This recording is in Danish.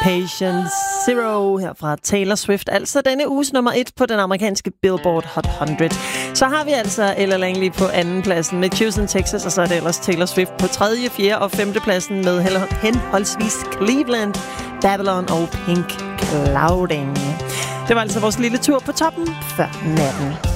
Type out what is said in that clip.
Patient Zero her fra Taylor Swift. Altså denne uges nummer 1 på den amerikanske Billboard Hot 100. Så har vi altså Ella Langley på anden pladsen med Houston, Texas, og så er det ellers Taylor Swift på 3., 4. og 5. pladsen med henholdsvis Cleveland, Babylon og Pink Clouding. Det var altså vores lille tur på toppen før natten.